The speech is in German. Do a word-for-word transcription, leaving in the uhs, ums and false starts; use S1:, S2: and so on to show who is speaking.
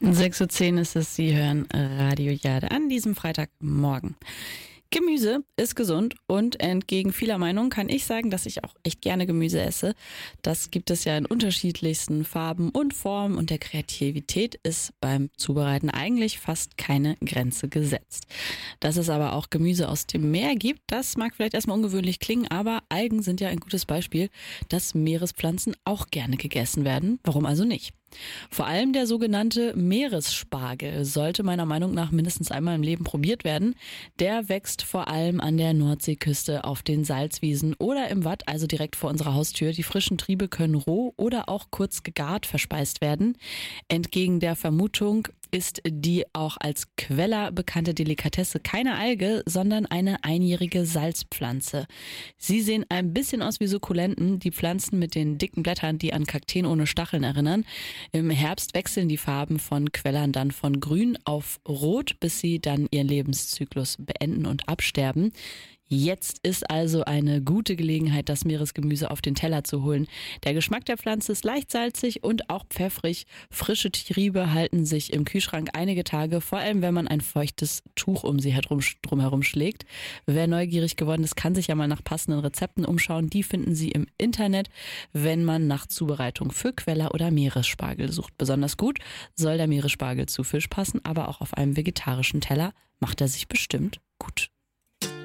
S1: sechs Uhr zehn ist es, Sie hören Radio Jade an diesem Freitagmorgen. Gemüse ist gesund und entgegen vieler Meinungen kann ich sagen, dass ich auch echt gerne Gemüse esse. Das gibt es ja in unterschiedlichsten Farben und Formen und der Kreativität ist beim Zubereiten eigentlich fast keine Grenze gesetzt. Dass es aber auch Gemüse aus dem Meer gibt, das mag vielleicht erstmal ungewöhnlich klingen, aber Algen sind ja ein gutes Beispiel, dass Meerespflanzen auch gerne gegessen werden. Warum also nicht? Vor allem der sogenannte Meeresspargel sollte meiner Meinung nach mindestens einmal im Leben probiert werden. Der wächst vor allem an der Nordseeküste auf den Salzwiesen oder im Watt, also direkt vor unserer Haustür. Die frischen Triebe können roh oder auch kurz gegart verspeist werden. Entgegen der Vermutung ist die auch als Queller bekannte Delikatesse keine Alge, sondern eine einjährige Salzpflanze. Sie sehen ein bisschen aus wie Sukkulenten, die Pflanzen mit den dicken Blättern, die an Kakteen ohne Stacheln erinnern. Im Herbst wechseln die Farben von Quellern dann von grün auf rot, bis sie dann ihren Lebenszyklus beenden und absterben. Jetzt ist also eine gute Gelegenheit, das Meeresgemüse auf den Teller zu holen. Der Geschmack der Pflanze ist leicht salzig und auch pfeffrig. Frische Triebe halten sich im Kühlschrank einige Tage, vor allem wenn man ein feuchtes Tuch um sie herum, drumherum schlägt. Wer neugierig geworden ist, kann sich ja mal nach passenden Rezepten umschauen. Die finden Sie im Internet, wenn man nach Zubereitung für Queller oder Meeresspargel sucht. Besonders gut soll der Meeresspargel zu Fisch passen, aber auch auf einem vegetarischen Teller macht er sich bestimmt gut.